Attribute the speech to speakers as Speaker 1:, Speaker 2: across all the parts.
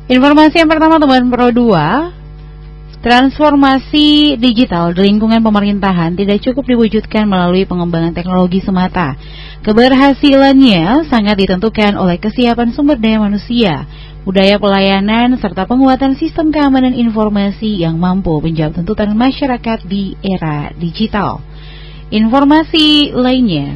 Speaker 1: Informasi yang pertama teman Pro 2, transformasi digital di lingkungan pemerintahan tidak cukup diwujudkan melalui pengembangan teknologi semata. Keberhasilannya sangat ditentukan oleh kesiapan sumber daya manusia, budaya pelayanan, serta penguatan sistem keamanan informasi yang mampu menjawab tuntutan masyarakat di era digital. Informasi lainnya,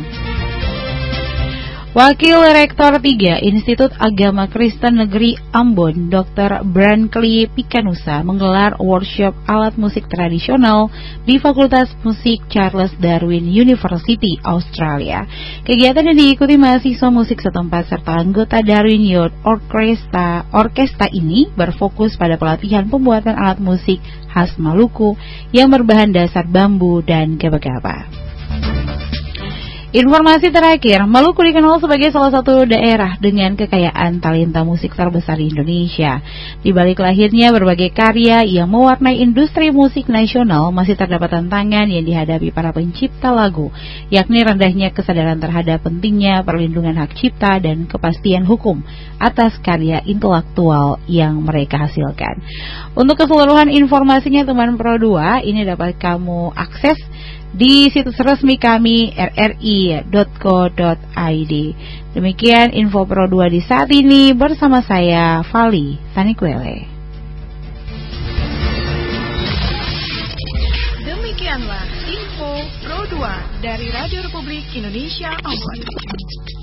Speaker 1: Wakil Rektor 3 Institut Agama Kristen Negeri Ambon, Dr. Brantley Pikanusa menggelar workshop alat musik tradisional di Fakultas Musik Charles Darwin University, Australia. Kegiatan yang diikuti mahasiswa musik setempat serta anggota Darwin Youth Orkestra ini berfokus pada pelatihan pembuatan alat musik khas Maluku yang berbahan dasar bambu dan gaba-gaba. Informasi terakhir, Maluku dikenal sebagai salah satu daerah dengan kekayaan talenta musik terbesar di Indonesia. Di balik lahirnya berbagai karya yang mewarnai industri musik nasional, masih terdapat tantangan yang dihadapi para pencipta lagu, yakni rendahnya kesadaran terhadap pentingnya perlindungan hak cipta dan kepastian hukum atas karya intelektual yang mereka hasilkan. Untuk keseluruhan informasinya teman Pro 2, ini dapat kamu akses di situs resmi kami rri.co.id. Demikian info Pro 2 di saat ini bersama saya Vali Tanikwele.
Speaker 2: Demikianlah info Pro 2 dari Radio Republik Indonesia Ambon.